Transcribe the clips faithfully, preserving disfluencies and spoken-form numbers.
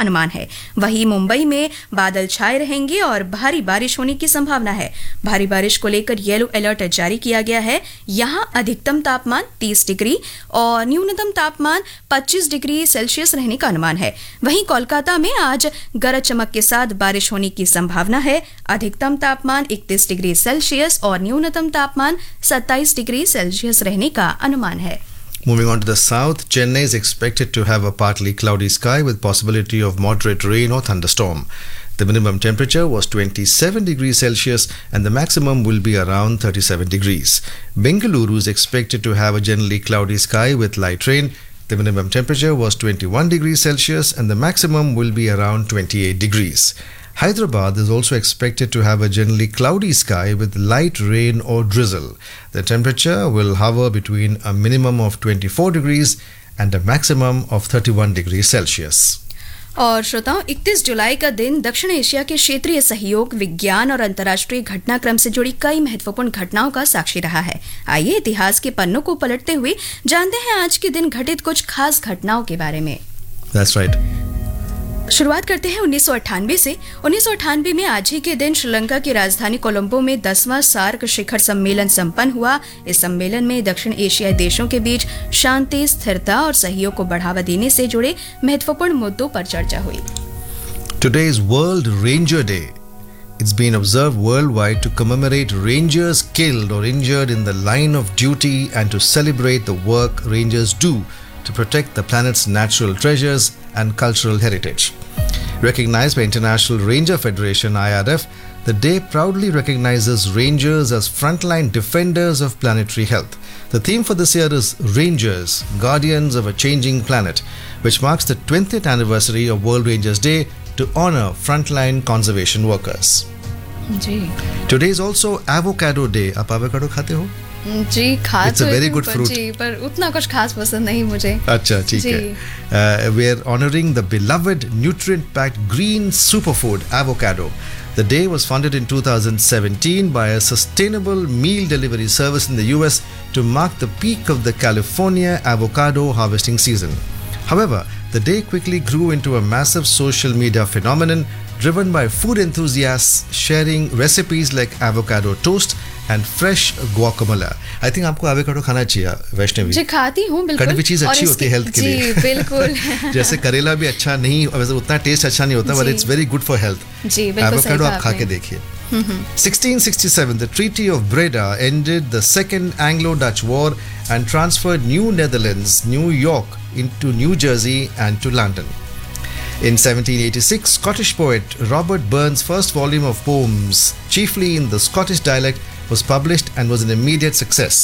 अनुमान है। वहीं मुंबई में बादल छाए रहेंगे और भारी बारिश होने की संभावना है। भारी बारिश को लेकर येलो अलर्ट जारी किया गया है। यहां अधिकतम तापमान तीस डिग्री और न्यूनतम तापमान पच्चीस डिग्री सेल्सियस रहने का अनुमान है। वहीं कोलकाता में आज गरज चमक के साथ बारिश होने की संभावना है। अधिकतम तापमान इकतीस डिग्री सेल्सियस और न्यूनतम तापमान सत्ताईस डिग्री सेल्सियस रहने का अनुमान है। Moving on to the south, Chennai is expected to have a partly cloudy sky with possibility of moderate rain or thunderstorm. The minimum temperature was twenty-seven degrees Celsius and the maximum will be around thirty-seven degrees. Bengaluru is expected to have a generally cloudy sky with light rain. The minimum temperature was twenty-one degrees Celsius and the maximum will be around twenty-eight degrees. Hyderabad is also expected to have a generally cloudy sky with light rain or drizzle. The temperature will hover between a minimum of twenty-four degrees and a maximum of thirty-one degrees Celsius. और श्रोताओं, इकतीस जुलाई का दिन दक्षिण Asia के क्षेत्रीय सहयोग, विज्ञान और अंतर्राष्ट्रीय घटनाक्रम से जुड़ी कई महत्वपूर्ण घटनाओं का साक्षी रहा है। आइए इतिहास के पन्नों को पलटते हुए जानते हैं आज के दिन घटित कुछ खास घटनाओं के बारे में। That's right. शुरुआत करते हैं उन्नीस सौ अट्ठानवे से। उन्नीस सौ अट्ठानवे में आज ही के दिन श्रीलंका की राजधानी कोलंबो में दसवां सार्क शिखर सम्मेलन संपन्न हुआ। इस सम्मेलन में दक्षिण एशियाई देशों के बीच शांति, स्थिरता और सहयोग को बढ़ावा देने से जुड़े महत्वपूर्ण मुद्दों पर चर्चा हुई। Today is World Ranger Day. It's been observed worldwide to commemorate rangers killed or injured in the line of duty and to celebrate the work rangers do to protect the planet's natural treasures and cultural heritage. Recognized by International Ranger Federation I R F, the day proudly recognizes rangers as frontline defenders of planetary health. The theme for this year is Rangers, Guardians of a Changing Planet, which marks the twentieth anniversary of World Rangers Day to honor frontline conservation workers. Ji. Today is also Avocado Day. आप avocado खाते हो? जी, खा It's a very good fruit. जी, पर उतना कुछ खास पसंद नहीं मुझे। अच्छा, ठीक है। Uh, we are honoring the beloved nutrient-packed green superfood avocado. The day was founded in two thousand seventeen by a sustainable meal delivery service in the U S to mark the peak of the California avocado harvesting season. However, the day quickly grew into a massive social media phenomenon driven by food enthusiasts sharing recipes like avocado toast and fresh guacamole. I think आपको avocado खाना चाहिए वैष्णवी। जी, खाती हूँ बिल्कुल। कड़ी हुई चीज अच्छी होती है हेल्थ के लिए। जी बिल्कुल। जैसे करेला भी अच्छा नहीं, वैसे उतना टेस्ट अच्छा नहीं होता, but it's very good for health. जी बिल्कुल सही avocado आप खा के देखिए। sixteen sixty-seven, the Treaty of Breda ended the Second Anglo-Dutch War and transferred New Netherlands, New York into New Jersey and to London. In seventeen eighty-six, Scottish poet Robert Burns' first volume of poems, chiefly in the Scottish dialect, was published and was an immediate success.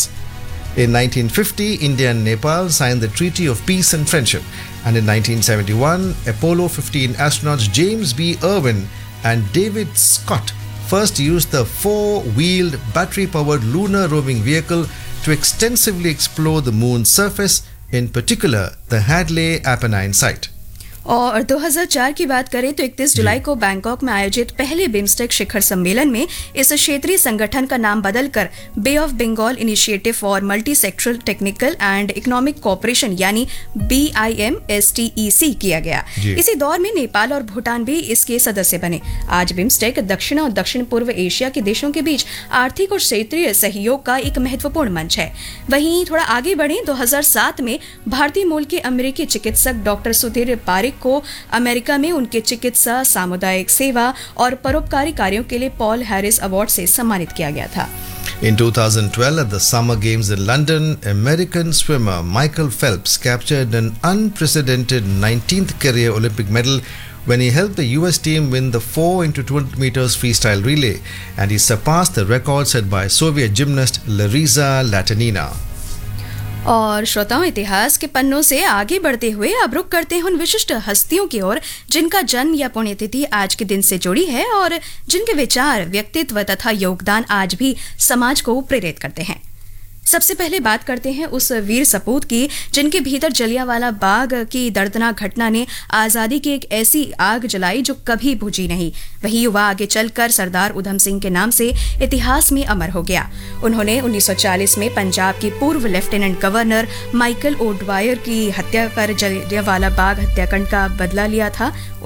In nineteen fifty, India and Nepal signed the Treaty of Peace and Friendship, and in nineteen seventy-one, Apollo fifteen astronauts James B. Irwin and David Scott first used the four-wheeled, battery-powered lunar roving vehicle to extensively explore the moon's surface, in particular the Hadley Apennine site. और दो हज़ार चार की बात करें तो इकतीस जुलाई को बैंकॉक में आयोजित पहले बिम्स्टेक शिखर सम्मेलन में इस क्षेत्रीय संगठन का नाम बदलकर बे of Bengal initiative for multi sectoral technical and economic cooperation यानी B I am S T E सी किया गया। इसी दौर में नेपाल और भूटान भी इसके सदस्य बने। आज बिम्स्टेक दक्षिण और दक्षिण पूर्व एशिया के देशों के बीच आर्थिक और क्षेत्रीय सहयोग का एक महत्वपूर्ण मंच है। वहीं थोड़ा आगे बढ़े, दो हज़ार सात में भारतीय मूल के अमेरिकी चिकित्सक डॉक्टर सुधीर पारिक को अमेरिका में उनके चिकित्सा, सामुदायिक सेवा और परोपकारी कार्यों के लिए पॉल हैरिस अवार्ड से सम्मानित किया गया था। In two thousand twelve, at the Summer Games in London, American swimmer Michael Phelps captured an unprecedented nineteenth career Olympic medal when he helped the U S team win the four into two hundred meters freestyle relay, and he surpassed the record set by Soviet gymnast Larisa Latinina. और श्रोताओं, इतिहास के पन्नों से आगे बढ़ते हुए अब रुक करते हैं उन विशिष्ट हस्तियों की ओर जिनका जन्म या पुण्यतिथि आज के दिन से जुड़ी है और जिनके विचार, व्यक्तित्व तथा योगदान आज भी समाज को प्रेरित करते हैं। सबसे पहले बात करते हैं उस वीर सपूत की जिनके भीतर जलियांवाला बाग की दर्दनाक घटना ने आज़ादी की एक ऐसी आग जलाई जो कभी बुझी नहीं। वही युवा आगे चलकर सरदार उधम सिंह के नाम से इतिहास में अमर हो गया। उन्होंने उन्नीस सौ चालीस में पंजाब की पूर्व लेफ्टिनेंट गवर्नर माइकल ओडवायर की हत्या कर जलियांवाला बाग हत्याकांड का बदला लिया था।